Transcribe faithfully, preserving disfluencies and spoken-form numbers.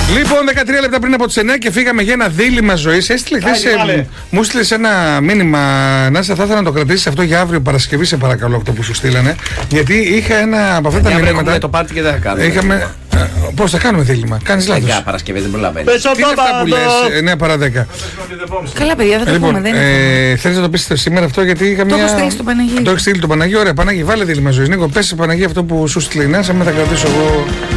Λοιπόν, δεκατρία λεπτά πριν από τις εννιά και φύγαμε για ένα δίλημμα ζωής. Έστειλε χθες, ε, μου έστειλε ένα μήνυμα. Να σε θα ήθελα να το κρατήσεις αυτό για αύριο Παρασκευή, σε παρακαλώ, αυτό που σου στείλανε. Γιατί είχα ένα από αυτά τα μηνύματα. Το πάρτι και δεν θα κάνουμε. Είχαμε. Πώς θα κάνουμε δίλημμα, κάνεις λάθος. Για Παρασκευή δεν προλαβαίνει. Τι είναι αυτά που λες, εννιά παρά δέκα. Καλά, παιδιά, θα το Λοιπόν, πούμε. Δεν είναι. ε, θέλεις να το πεις σήμερα αυτό, γιατί είχα Το μια. έχω στείλει στο Παναγί. Το έχει στείλει το Παναγί, ωραία. Παναγί, βάλε δίλημμα ζωής. Νίκο, πες σε Παναγί αυτό που σου στείλει. Να σε με θα κρατήσω εγώ.